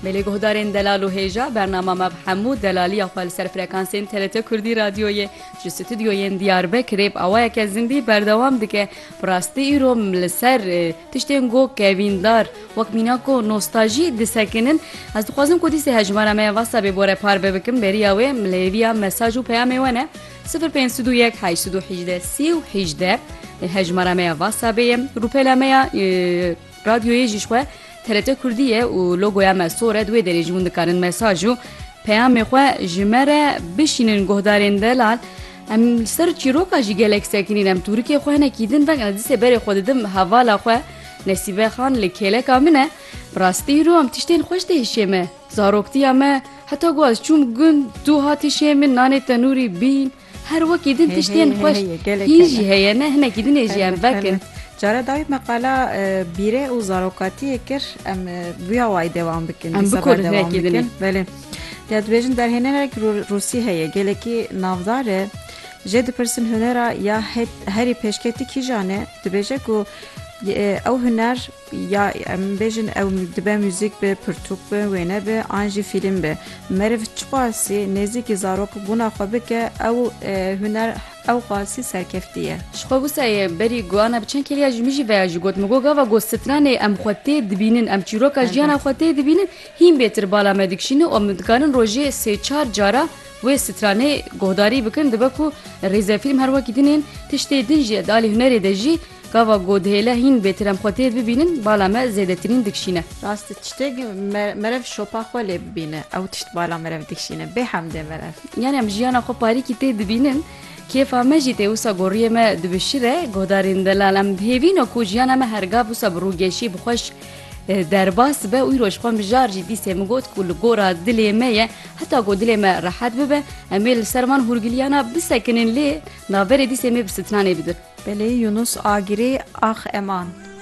Belê guhdarên Delal û Hêja bernama me hemû delaliya xwe li ser frekansên TRT Kurdî radyoyê ji stûdyoyên Diyarbekirê awayeke zindî berdewam dike. Bi rastî îro li ser tiştên got kevîndar wek mîna ku nostalji disekinin. Ez dixwazim ku dîsê hejmara me ya WhatsAppê bore parve bikim beriya wê milêviya mesaj û peyamê we ne 0521 818 3018 hejmara me ya WhatsAppê ye rûpela me ya radyoyê jî xwe TRT Kurdî ye û logoya me sor e duê derê ji hûn dikarin mesaj û peyamê xwe ji me re bişînin guhdarên Delal. Em li ser çîroka jî gelek sekinîn em tûrikê xwe hinekî din vek ez dîsê berê xwe didim hevala xwe Nesîbe Xan li kêleka min e bi rastî îro em tiştên xweş tê hişê me zaroktiya me heta got ez çûm gund dû hat hişê min nanê tenûrî bîn her wekî din tiştên xweş hîn jî heye ne hinekî din ê jî em vekin. Cara dawî meqala bîrê û zarokatiyê kir em buya way devam bikin. Em bikur hinekî din. Belê. Ya dibêjin derhênerek Rûsî heye gelekî navdar e jê dipirsin hunera ya herî pêşketî kîjan e dibêje ku ew huner ya em bêjin ew dibe müzik be pirtûk be wêne be an jî fîlm be meriv çiqasî nêzîkî zarok bûna xwe bike ew huner ew qasî serkeftî ye. Ji xwe wisa berî guhana bi çend kêliya ji min jî veya ji got min got gava got stranê em xwe tê dibînin em çîroka jiyana xwe tê dibînin hîn bêtir bala me dikişînin û em dikarin rojê sê-çar cara wê stranê guhdarî bikin dibe ku rêzefîlm her wekî dinên tiştê din jî dalî hunerê de jî gava godhêle hîn bêtir em xwe tê bibînin bala me zêdetirîn dikişîne. Rastî tiştekî merev şopa xwe lê bibîne ew tişt bala merev dikişîne bêhemdê merev. Yani em jiyana xwe parîkî tê dibînin kêfa me jî tê wisa goriyê me dibişire guhdarên Delal em hêvîne ku jiyana me hergav wisa bi rûgeşî bi xweş derbas be û îro ji xwe mijar jî dîsê min got ku li gora dilê me ye heta ku dilê me rehet bibe em ê li ser van hûrgiliyana bisekinin lê naverê dîsê me bi stranê bidin. Belê Yunus Agirî ax eman.